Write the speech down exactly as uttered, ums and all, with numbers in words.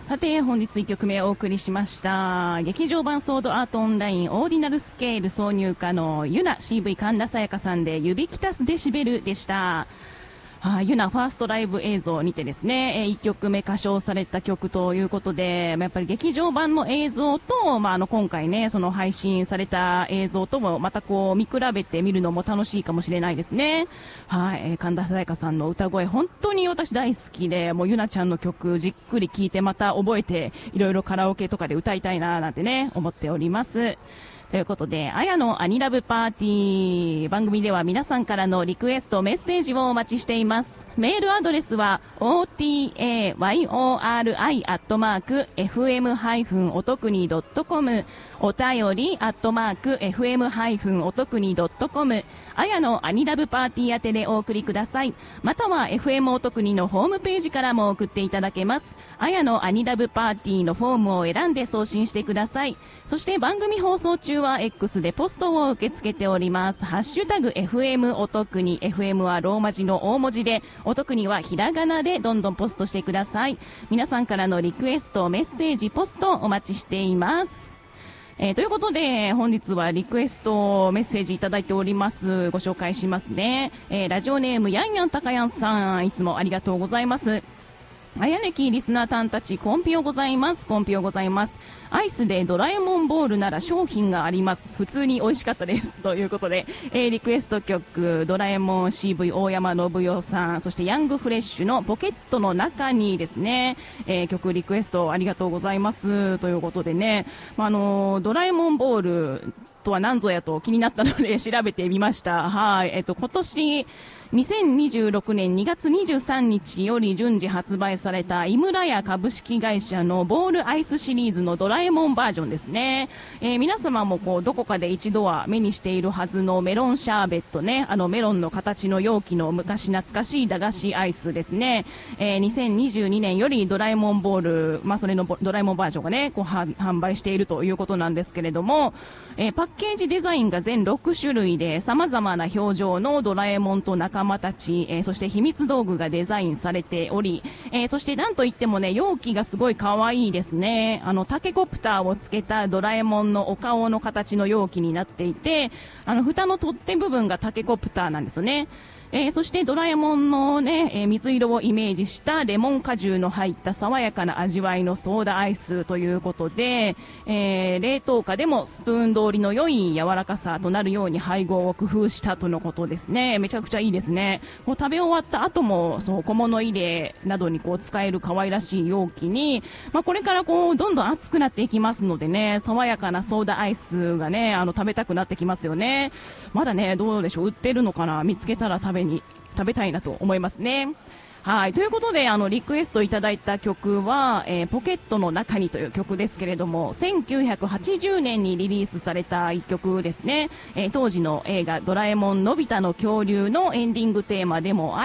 さて本日いっきょくめお送りしました劇場版ソードアートオンラインオーディナルスケール挿入歌のユナ シーブイ 神田沙也加さんで指きたすデシベルでした。はあ、ユナファーストライブ映像にてですね、えー、いっきょくめ歌唱された曲ということで、やっぱり劇場版の映像と、まあ、あの今回ねその配信された映像ともまたこう見比べてみるのも楽しいかもしれないですね。はい、えー、神田沙也加さんの歌声本当に私大好きで、もうユナちゃんの曲じっくり聴いてまた覚えていろいろカラオケとかで歌いたいななんてね思っております。ということで、あやのアニラブパーティー。番組では皆さんからのリクエスト、メッセージをお待ちしています。メールアドレスは、オーティーエーワイオーアールアイ アットマーク、エフエム おとくに ドットコム、お便り、アットマーク、エフエム おとくに ドットコム、あやのアニラブパーティー宛てでお送りください。または、エフエム おとくにのホームページからも送っていただけます。あやのアニラブパーティーのフォームを選んで送信してください。そして番組放送中は X でポストを受け付けております。ハッシュタグ エフエム おとくに、エフエム はローマ字の大文字で、おとくにはひらがなでどんどんポストしてください。皆さんからのリクエスト、メッセージ、ポストお待ちしています。えー、ということで本日はリクエストメッセージいただいております。ご紹介しますね。えー、ラジオネームやんやんたかやんさん、いつもありがとうございます。あやねきリスナーさんたち、コンピをございます。コンピをございます。アイスでドラえもんボールなら商品があります。普通に美味しかったです。ということで、えー、リクエスト曲、ドラえもん シーブイ 大山信代さん、そしてヤングフレッシュのポケットの中にですね、えー、曲リクエストありがとうございます。ということでね、まあ、あのー、ドラえもんボールとは何ぞやと気になったので調べてみました。はい。えっと、今年、にせんにじゅうろくねんにがつにじゅうさんにちより順次発売された井村屋株式会社のボールアイスシリーズのドラえもんバージョンですね。えー、皆様もこうどこかで一度は目にしているはずのメロンシャーベットね、あのメロンの形の容器の昔懐かしい駄菓子アイスですね。えー、にせんにじゅうにねんよりドラえもんボール、まあそれのドラえもんバージョンがね、こう販売しているということなんですけれども、えー、パッケージデザインが全ろくしゅるいで様々な表情のドラえもんと仲間たち、えー、そして秘密道具がデザインされており、えー、そしてなんといってもね、容器がすごい可愛いですね。あのタケコプターをつけたドラえもんのお顔の形の容器になっていて、あの蓋の取っ手部分がタケコプターなんですよね。えー、そしてドラえもんのね、えー、水色をイメージしたレモン果汁の入った爽やかな味わいのソーダアイスということで、えー、冷凍化でもスプーン通りの良い柔らかさとなるように配合を工夫したとのことですね。めちゃくちゃいいですね。もう食べ終わった後もそう小物入れなどにこう使える可愛らしい容器に、まあ、これからこうどんどん熱くなっていきますのでね、爽やかなソーダアイスがね、あの食べたくなってきますよね。まだね、どうでしょう、売ってるのかな、見つけたら食べに食べたいなと思いますね。はい。ということで、あの、リクエストいただいた曲は、えー、ポケットの中にという曲ですけれども、せんきゅうひゃくはちじゅうねんにリリースされた一曲ですね。えー、当時の映画、ドラえもんのび太の恐竜のエンディングテーマでも